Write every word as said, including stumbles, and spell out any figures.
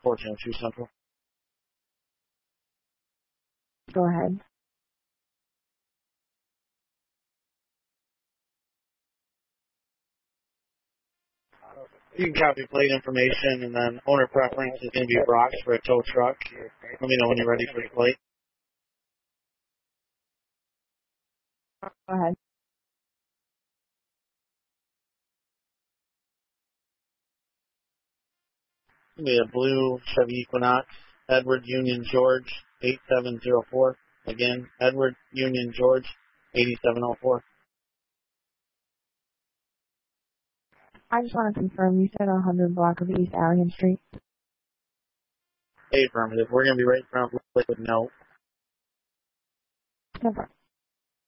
fourteen oh two Central. Go ahead. You can copy plate information, and then owner preference is going to be Brox for a tow truck. Let me know when you're ready for the plate. Go ahead. It's going to be a blue Chevy Equinox, Edward Union George, eight seven zero four. Again, Edward Union George, eighty-seven oh four. I just want to confirm, you said one hundred block of East Allian Street? Affirmative. We're going to be right in front of the liquid note. No problem.